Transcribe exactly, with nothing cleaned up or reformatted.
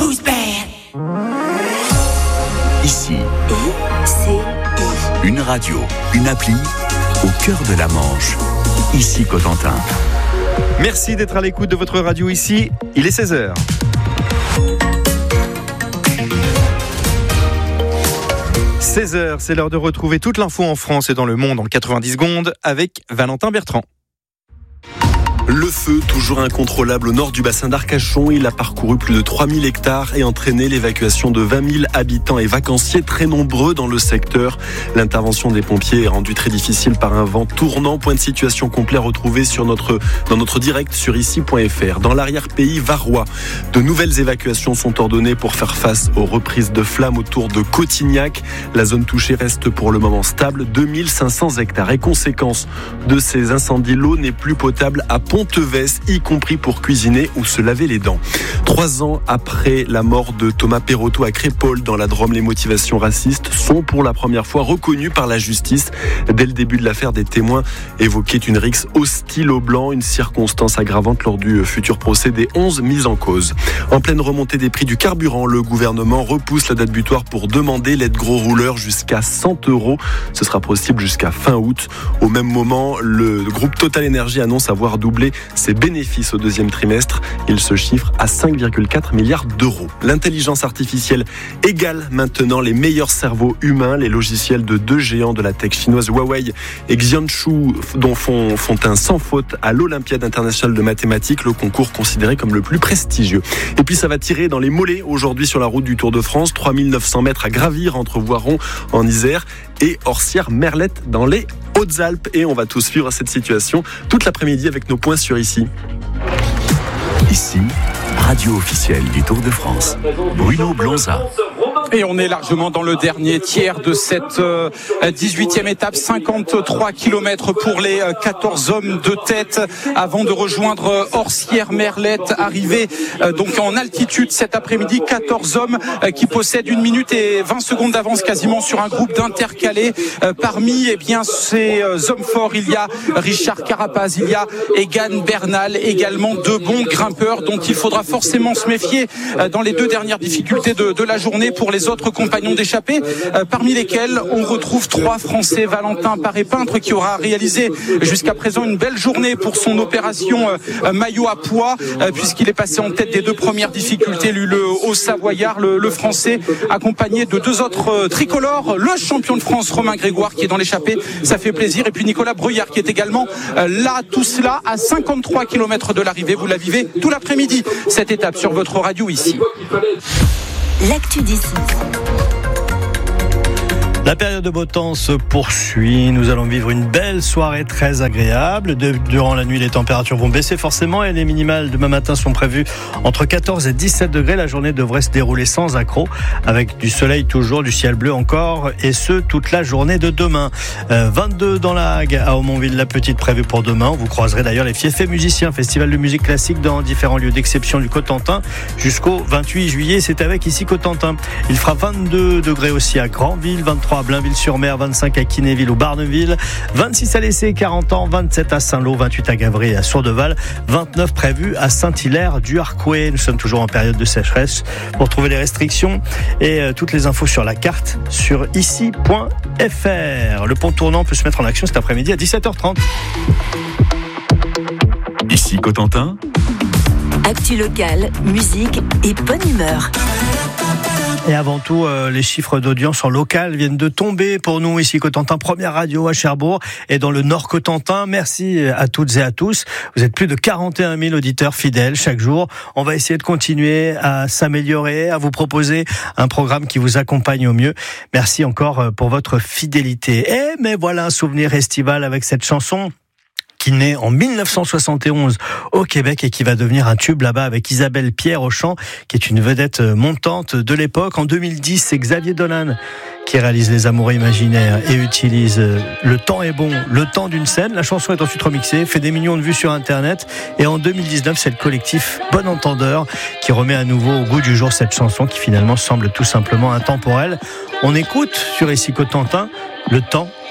Who's bad? Ici, I, C, I. une radio, une appli au cœur de la Manche. Ici Cotentin. Merci d'être à l'écoute de votre radio ici. Il est seize heures. seize heures, c'est l'heure de retrouver toute l'info en France et dans le monde en quatre-vingt-dix secondes avec Valentin Bertrand. Le feu, toujours incontrôlable au nord du bassin d'Arcachon. Il a parcouru plus de trois mille hectares et entraîné l'évacuation de vingt mille habitants et vacanciers très nombreux dans le secteur. L'intervention des pompiers est rendue très difficile par un vent tournant. Point de situation complet retrouvé sur notre, dans notre direct sur ici point f r. Dans l'arrière-pays varois, de nouvelles évacuations sont ordonnées pour faire face aux reprises de flammes autour de Cotignac. La zone touchée reste pour le moment stable, deux mille cinq cents hectares. Et conséquence de ces incendies, l'eau n'est plus potable à Ponteves, y compris pour cuisiner ou se laver les dents. Trois ans après la mort de Thomas Perotto à Crépol dans la Drôme, les motivations racistes sont pour la première fois reconnues par la justice. Dès le début de l'affaire, des témoins évoquaient une rixe hostile aux Blancs, une circonstance aggravante lors du futur procès des onze mises en cause. En pleine remontée des prix du carburant, le gouvernement repousse la date butoir pour demander l'aide gros rouleur jusqu'à cent euros. Ce sera possible jusqu'à fin août. Au même moment, le groupe Total Energy annonce avoir doublé ses bénéfices au deuxième trimestre. Il se chiffre à cinq virgule quatre milliards d'euros. L'intelligence artificielle égale maintenant les meilleurs cerveaux humains. Les logiciels de deux géants de la tech chinoise Huawei et Xianshu dont font, font un sans faute à l'Olympiade internationale de mathématiques, le concours considéré comme le plus prestigieux. Et puis ça va tirer dans les mollets aujourd'hui sur la route du Tour de France. trois mille neuf cents mètres à gravir entre Voiron en Isère et Orsières-Merlette dans les Hautes-Alpes. Et on va tous suivre cette situation toute l'après-midi avec nos points sur ici. Ici, radio officielle du Tour de France. Bruno Blonza. Et on est largement dans le dernier tiers de cette euh, dix-huitième étape, cinquante-trois kilomètres pour les euh, quatorze hommes de tête avant de rejoindre euh, Orsières-Merlette, arrivé euh, donc en altitude cet après-midi. quatorze hommes euh, qui possèdent une minute et vingt secondes d'avance quasiment sur un groupe d'intercalés. Euh, parmi eh bien, ces euh, hommes forts, il y a Richard Carapaz, il y a Egan Bernal, également deux bons grimpeurs dont il faudra forcément se méfier euh, dans les deux dernières difficultés de, de la journée pour les les autres compagnons d'échappée, euh, parmi lesquels on retrouve trois Français. Valentin Paré-Peintre qui aura réalisé jusqu'à présent une belle journée pour son opération euh, maillot à pois, euh, puisqu'il est passé en tête des deux premières difficultés, lui le Haut-Savoyard, le, le Français, accompagné de deux autres euh, tricolores, le champion de France Romain Grégoire qui est dans l'échappée, ça fait plaisir, et puis Nicolas Breuillard qui est également euh, là, tout cela à cinquante-trois kilomètres de l'arrivée. Vous la vivez tout l'après-midi, cette étape sur votre radio ici. L'actu d'ici. La période de beau temps se poursuit. Nous allons vivre une belle soirée très agréable. De, durant la nuit, les températures vont baisser forcément et les minimales demain matin sont prévues entre quatorze et dix-sept degrés. La journée devrait se dérouler sans accroc, avec du soleil toujours, du ciel bleu encore, et ce, toute la journée de demain. Euh, vingt-deux dans la Hague, à Aumonville-la-Petite prévue pour demain. Vous croiserez d'ailleurs les Fiefés musiciens, festival de musique classique dans différents lieux d'exception du Cotentin jusqu'au vingt-huit juillet. C'est avec ici Cotentin. Il fera vingt-deux degrés aussi à Granville, vingt-trois à Blainville-sur-Mer, vingt-cinq à Kinéville ou Barneville, vingt-six à Lessé, quarante ans, vingt-sept à Saint-Lô, vingt-huit à Gavry et à Sourdeval, vingt-neuf prévus à Saint-Hilaire-du-Harcouët. Nous sommes toujours en période de sécheresse. Pour trouver les restrictions et euh, toutes les infos sur la carte sur ici point f r. Le pont tournant peut se mettre en action cet après-midi à dix-sept heures trente. Ici Cotentin. Actu locale, musique et bonne humeur. Et avant tout, euh, les chiffres d'audience en local viennent de tomber pour nous ici Cotentin, première radio à Cherbourg et dans le Nord Cotentin. Merci à toutes et à tous. Vous êtes plus de quarante et un mille auditeurs fidèles chaque jour. On va essayer de continuer à s'améliorer, à vous proposer un programme qui vous accompagne au mieux. Merci encore pour votre fidélité. Et mais voilà un souvenir estival avec cette chanson qui naît en dix-neuf cent soixante et onze au Québec et qui va devenir un tube là-bas avec Isabelle Pierre au chant, qui est une vedette montante de l'époque. En deux mille dix, c'est Xavier Dolan qui réalise Les Amoureux imaginaires et utilise Le temps est bon, le temps d'une scène. La chanson est ensuite remixée, fait des millions de vues sur Internet. Et en deux mille dix-neuf, c'est le collectif Bon Entendeur qui remet à nouveau au goût du jour cette chanson qui finalement semble tout simplement intemporelle. On écoute sur Ici Cotentin, Le temps